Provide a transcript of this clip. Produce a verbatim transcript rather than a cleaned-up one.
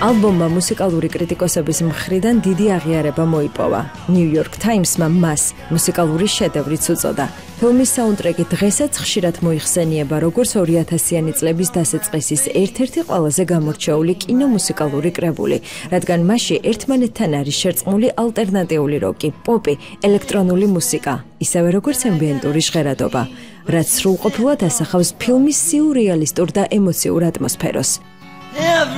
ალბომმა მუსიკალური კრიტიკოსების მხრიდან დიდი აღიარება მოიპოვა. New York Times-მა მას მუსიკალური შედევრიც უწოდა. ფილმის საუნდტრეკი დღესაც ხშირად მოიხსენიება როგორც ორი ათასიანი წლების დასაწყისის ერთ-ერთი ყველაზე გამორჩეული კინომუსიკალური კრებული, რადგან მასში ერთმანეთთან არის შერწყმული ალტერნატიული როკი, პოპი, ელექტრონული მუსიკა, ისევე როგორც ემბიენტური ჟღერადობა, რაც სრულყოფილად ასახავს ფილმის სიურრეალისტურ და ემოციურ ატმოსფეროს.